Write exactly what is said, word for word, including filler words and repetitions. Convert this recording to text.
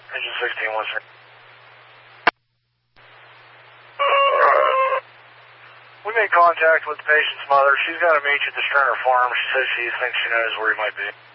Engine sixteen, one sir. We made contact with the patient's mother. She's got to meet you at the Sterner Farm. She says she thinks she knows where he might be.